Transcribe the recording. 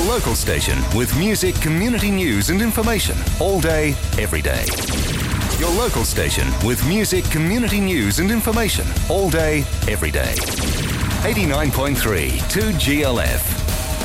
Your local station with music, community news and information all day, every day. Your local station with music, community news and information all day, every day. 89.3 2GLF.